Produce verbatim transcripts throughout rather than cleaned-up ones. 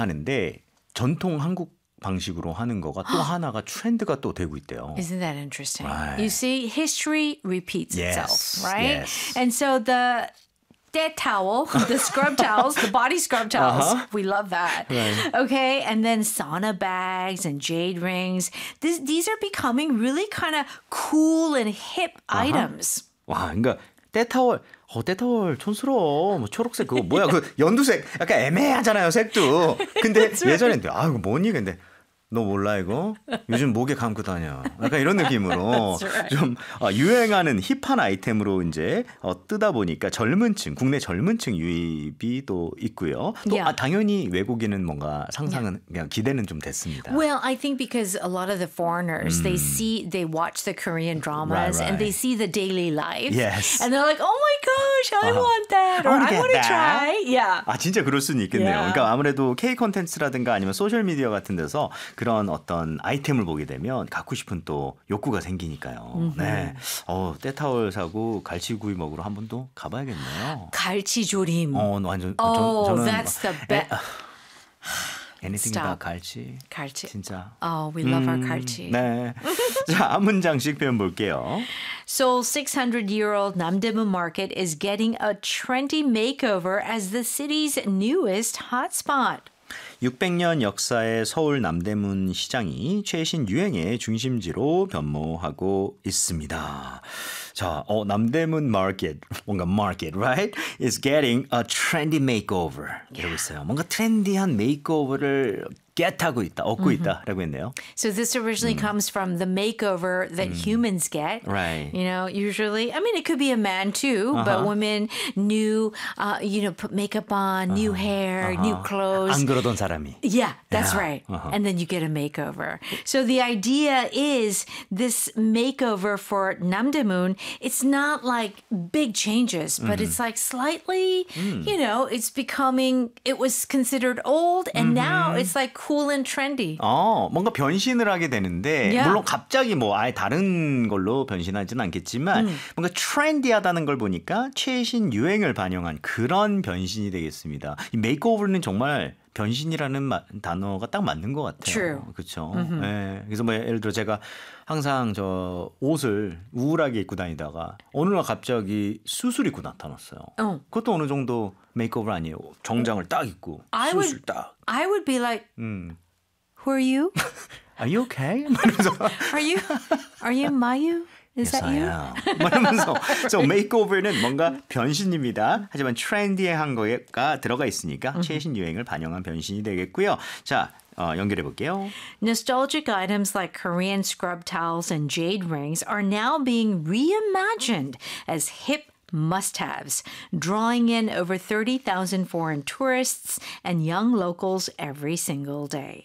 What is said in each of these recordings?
유행하는데 전통 한국 방식으로 하는 거가 또 하나가 트렌드가 또 되고 있대요. Isn't that interesting? Right. You see, history repeats Yes, itself, right? yes. And so the dead towel, the scrub towels, the body scrub towels, uh-huh. we love that. Right. Okay, and then sauna bags and jade rings. This, these are becoming really kind of cool and hip uh-huh. items. 와, 그러니까 때타월, 어, 때타월 촌스러워. 뭐 초록색 그거 뭐야? 그 연두색 약간 애매하잖아요, 색도. 근데 예전엔 아, 이거 뭐니? 근데 너 몰라 이거? 요즘 목에 감고 다녀. 약간 이런 느낌으로 right. 좀 어, 유행하는 힙한 아이템으로 이제 어, 뜨다 보니까 젊은층, 국내 젊은층 유입이 또 있고요. 또 Yeah. 아, 당연히 외국인은 뭔가 상상은 그냥 기대는 좀 됐습니다. Well, I think because a lot of the foreigners, they see, they watch the Korean dramas Right, right. and they see the daily life. Yes. And they're like, oh my gosh, I Uh-huh. want that. I Or wanna I get want to that. try. Yeah. 아 진짜 그럴 수는 있겠네요. Yeah. 그러니까 아무래도 K 콘텐츠라든가 아니면 소셜 미디어 같은 데서 그런 어떤 아이템을 보게 되면 갖고 싶은 또 욕구가 생기니까요. Mm-hmm. 네, 어 때타월 사고 갈치구이 먹으러 한 번 또 가봐야겠네요. 갈치조림. 어 완전 Oh, 저, 저는 that's the best. anything Stop. about 갈치. 갈치. 진짜. Oh, we love our 갈치. 네. 자, 한 문장씩 표현 볼게요. Seoul's six hundred year old Namdaemun Market is getting a trendy makeover as the city's newest hotspot. 육백 년 역사의 서울 남대문 시장이 최신 유행의 중심지로 변모하고 있습니다. 자, 어, 남대문 마켓, 뭔가 market, right? is getting a trendy makeover. 이러고 있어요. 뭔가 트렌디한 메이크오버를 get하고 있다, 얻고 Mm-hmm. 있다라고 했네요. So this originally comes from the makeover that humans get. Right. You know, usually, I mean, it could be a man too, Uh-huh. but women new, uh, you know, put makeup on, new hair, new clothes. 안 그러던 사람이. Yeah, that's Yeah. right. Uh-huh. And then you get a makeover. So the idea is this makeover for Namdaemun, it's not like big changes, but it's like slightly, you know, it's becoming, it was considered old and now it's like cool and trendy. 어, 뭔가 변신을 하게 되는데 Yeah. 물론 갑자기 뭐 아예 다른 걸로 변신하지는 않겠지만 뭔가 트렌디하다는 걸 보니까 최신 유행을 반영한 그런 변신이 되겠습니다. 이 메이크오버는 정말 변신이라는 마, 단어가 딱 맞는 것 같아요. True. 그렇죠. 네. 그래서 뭐 예를 들어 제가 항상 저 옷을 우울하게 입고 다니다가 어느 날 갑자기 수술 입고 나타났어요. 어. 그것도 어느 정도 메이크오버 아니에요. 정장을 딱 입고 I 수술 would- 딱. I would be like, 음. who are you? Are you okay? 이러면서 Are you, are you Mayu? Is Yes, that I you? am. 말하면서 so makeover는 뭔가 변신입니다. 하지만 트렌디한 거가 들어가 있으니까 최신 유행을 반영한 변신이 되겠고요. 자, 어, 연결해 볼게요. Nostalgic items like Korean scrub towels and jade rings are now being reimagined as hip must-haves, drawing in over thirty thousand foreign tourists and young locals every single day.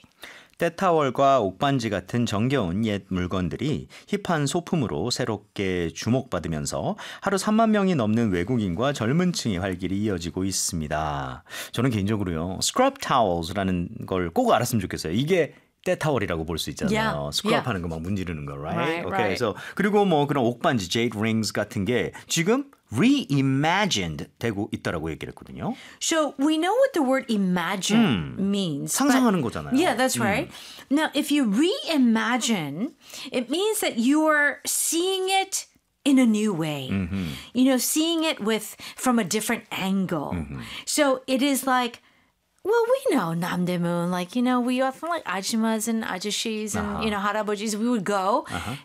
때타월과 옥반지 같은 정겨운 옛 물건들이 힙한 소품으로 새롭게 주목받으면서 하루 삼만 명이 넘는 외국인과 젊은 층의 활길이 이어지고 있습니다. 저는 개인적으로요. scrub towels라는 걸 꼭 알았으면 좋겠어요. 이게 때타월이라고 볼 수 있잖아요. Yeah, 스크럽하는 거 막 문지르는 거, right? Right, okay, right. 그래서 그리고 뭐 그런 옥반지, jade rings 같은 게 지금 reimagined 되고 있다라고 얘기를 했거든요. So we know what the word imagine means. but- 상상하는 거잖아요. Yeah, that's right. Now, if you reimagine, it means that you are seeing it in a new way. You know, seeing it with from a different angle. So it is like, well, we know Namdaemun, like, you know, we often like ajumas and ajashis and, you know, harabojis, we would go.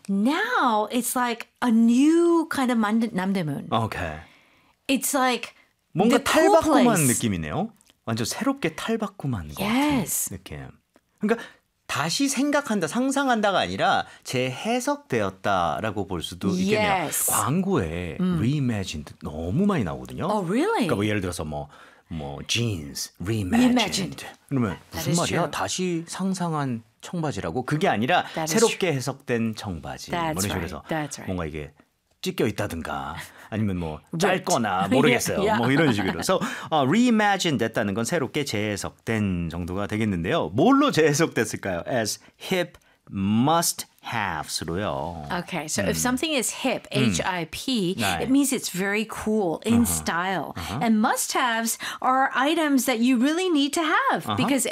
Now it's like a new kind of Mand- Namdaemun. Okay. It's like 뭔가 the cool 탈바꿈한 place. 느낌이네요. 완전 새롭게 탈바꿈한 것 Yes. 같은 느낌. 그러니까 다시 생각한다, 상상한다가 아니라 재해석되었다라고 볼 수도 있겠네요. Yes. 광고에 reimagined 너무 많이 나오거든요. Oh, really? 그러니까 뭐 예를 들어서 뭐, 뭐 jeans reimagined. Reimagined. 그러면 That 무슨 is 말이야? true. 다시 상상한 청바지라고? 그게 아니라 That is 새롭게 해석된 청바지. That's 뭐 이런 식으로 right. 해서 That's right. 뭔가 이게 찢겨 있다든가 아니면 뭐 Ripped. 짧거나 모르겠어요. Yeah. 뭐 이런 식으로. So, uh, reimagine 됐다는 건 새롭게 재해석된 정도가 되겠는데요. 뭘로 재해석됐을까요? As hip must haves로요. Okay, so if something is hip, H I P, 네. it means it's very cool, in style. And must-haves are items that you really need to have because